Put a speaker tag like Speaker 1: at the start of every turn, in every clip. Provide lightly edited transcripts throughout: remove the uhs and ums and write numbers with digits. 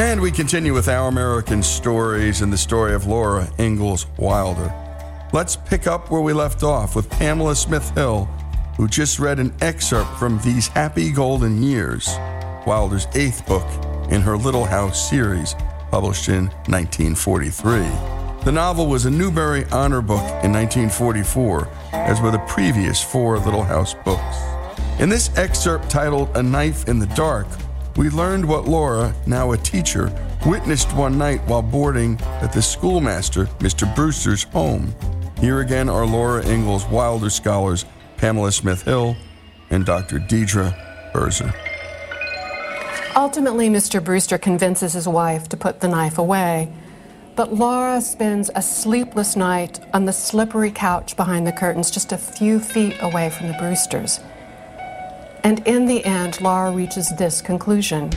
Speaker 1: And we continue with Our American Stories and the story of Laura Ingalls Wilder. Let's pick up where we left off with Pamela Smith Hill, who just read an excerpt from These Happy Golden Years, Wilder's 8th book in her Little House series, published in 1943. The novel was a Newbery Honor Book in 1944, as were the previous 4 Little House books. In this excerpt titled A Knife in the Dark, we learned what Laura, now a teacher, witnessed one night while boarding at the schoolmaster, Mr. Brewster's home. Here again are Laura Ingalls Wilder scholars Pamela Smith Hill and Dr. Deidre Berzer.
Speaker 2: Ultimately, Mr. Brewster convinces his wife to put the knife away, but Laura spends a sleepless night on the slippery couch behind the curtains just a few feet away from the Brewsters. And in the end, Laura reaches this conclusion.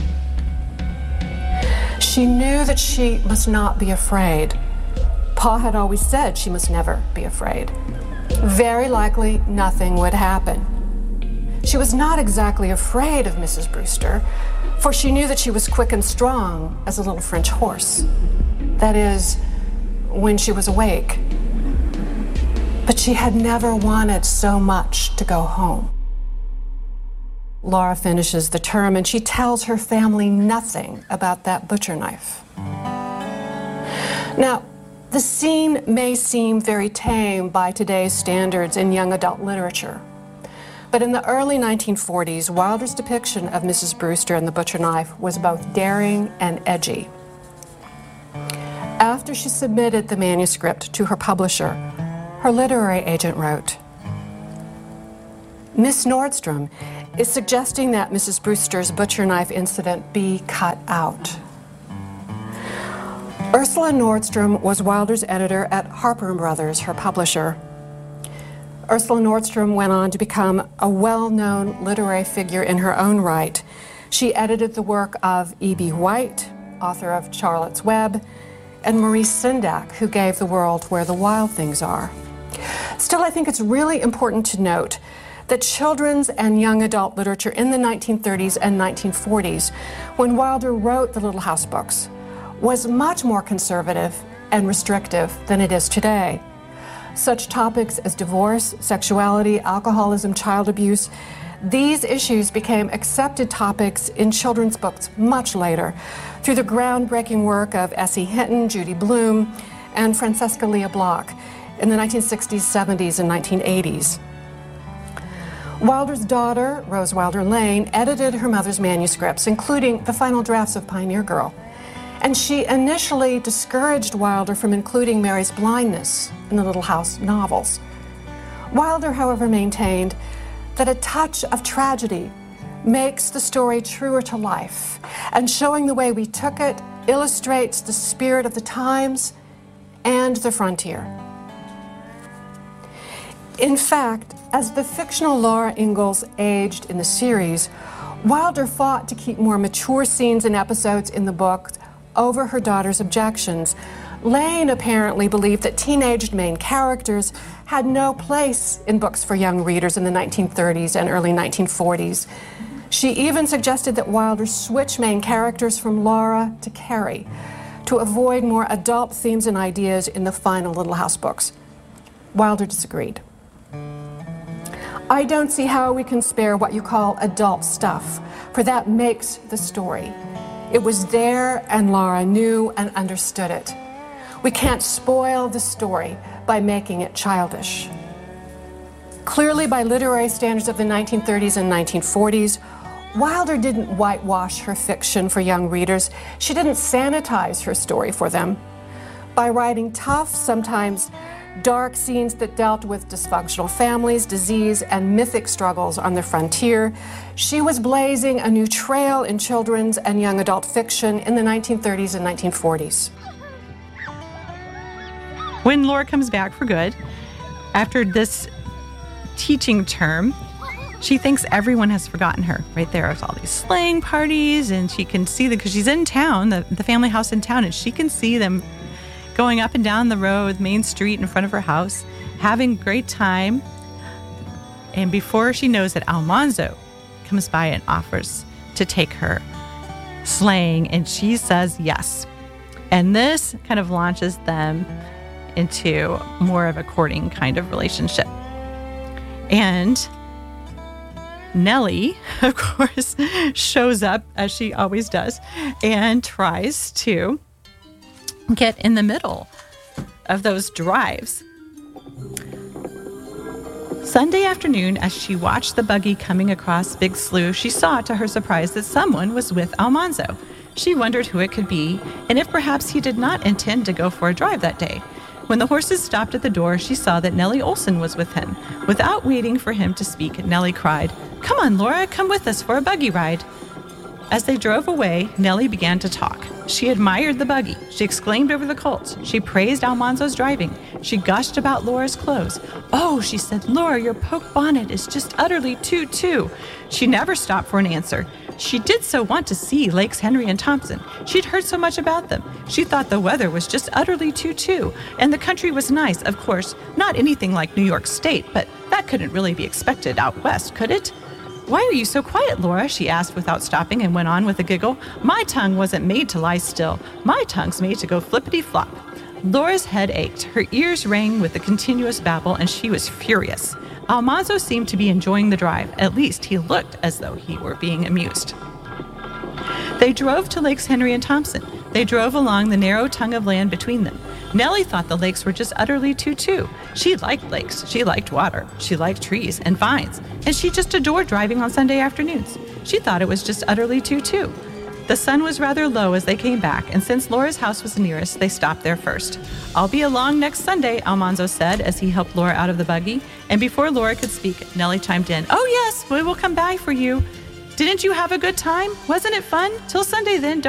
Speaker 2: She knew that she must not be afraid. Pa had always said she must never be afraid. Very likely, nothing would happen. She was not exactly afraid of Mrs. Brewster, for she knew that she was quick and strong as a little French horse. That is, when she was awake. But she had never wanted so much to go home. Laura finishes the term and she tells her family nothing about that butcher knife. Now, the scene may seem very tame by today's standards in young adult literature, but in the early 1940s, Wilder's depiction of Mrs. Brewster and the butcher knife was both daring and edgy. After she submitted the manuscript to her publisher, her literary agent wrote, Miss Nordstrom is suggesting that Mrs. Brewster's butcher knife incident be cut out. Ursula Nordstrom was Wilder's editor at Harper & Brothers, her publisher. Ursula Nordstrom went on to become a well-known literary figure in her own right. She edited the work of E.B. White, author of Charlotte's Web, and Maurice Sendak, who gave the world Where the Wild Things Are. Still, I think it's really important to note that children's and young adult literature in the 1930s and 1940s, when Wilder wrote the Little House books, was much more conservative and restrictive than it is today. Such topics as divorce, sexuality, alcoholism, child abuse, these issues became accepted topics in children's books much later through the groundbreaking work of S.E. Hinton, Judy Blume, and Francesca Lia Bloch in the 1960s, 70s, and 1980s. Wilder's daughter, Rose Wilder Lane, edited her mother's manuscripts, including the final drafts of Pioneer Girl. And she initially discouraged Wilder from including Mary's blindness in the Little House novels. Wilder, however, maintained that a touch of tragedy makes the story truer to life, and showing the way we took it illustrates the spirit of the times and the frontier. In fact, as the fictional Laura Ingalls aged in the series, Wilder fought to keep more mature scenes and episodes in the book over her daughter's objections. Lane apparently believed that teenaged main characters had no place in books for young readers in the 1930s and early 1940s. She even suggested that Wilder switch main characters from Laura to Carrie to avoid more adult themes and ideas in the final Little House books. Wilder disagreed. I don't see how we can spare what you call adult stuff, for that makes the story. It was there, and Laura knew and understood it. We can't spoil the story by making it childish. Clearly, by literary standards of the 1930s and 1940s, Wilder didn't whitewash her fiction for young readers. She didn't sanitize her story for them. By writing tough, sometimes dark scenes that dealt with dysfunctional families, disease, and mythic struggles on the frontier, she was blazing a new trail in children's and young adult fiction in the 1930s and 1940s.
Speaker 3: When Laura comes back for good, after this teaching term, she thinks everyone has forgotten her. Right there's all these sleighing parties, and she can see them because she's in town, the family house in town, and she can see them going up and down the road, Main Street in front of her house, having a great time. And before she knows it, Almanzo comes by and offers to take her sleighing, and she says yes. And this kind of launches them into more of a courting kind of relationship. And Nellie, of course, shows up, as she always does, and tries to get in the middle of those drives. Sunday afternoon, as she watched the buggy coming across Big Slough, she saw, to her surprise, that someone was with Almanzo. She wondered who it could be, and if perhaps he did not intend to go for a drive that day. When the horses stopped at the door, she saw that Nellie Olson was with him. Without waiting for him to speak, Nellie cried, "Come on, Laura, come with us for a buggy ride." As they drove away, Nellie began to talk. She admired the buggy. She exclaimed over the colts. She praised Almanzo's driving. She gushed about Laura's clothes. "Oh," she said, "Laura, your poke bonnet is just utterly too." She never stopped for an answer. She did so want to see Lakes Henry and Thompson. She'd heard so much about them. She thought the weather was just utterly too, and the country was nice, of course, not anything like New York State, but that couldn't really be expected out west, could it? "Why are you so quiet, Laura?" she asked without stopping, and went on with a giggle. "My tongue wasn't made to lie still. My tongue's made to go flippity-flop." Laura's head ached. Her ears rang with the continuous babble, and she was furious. Almanzo seemed to be enjoying the drive. At least he looked as though he were being amused. They drove to Lakes Henry and Thompson. They drove along the narrow tongue of land between them. Nellie thought the lakes were just utterly too. She liked lakes. She liked water. She liked trees and vines. And she just adored driving on Sunday afternoons. She thought it was just utterly too. The sun was rather low as they came back, and since Laura's house was nearest, they stopped there first. "I'll be along next Sunday," Almanzo said as he helped Laura out of the buggy. And before Laura could speak, Nellie chimed in, "Oh yes, we will come by for you. Didn't you have a good time? Wasn't it fun? Till Sunday then, don't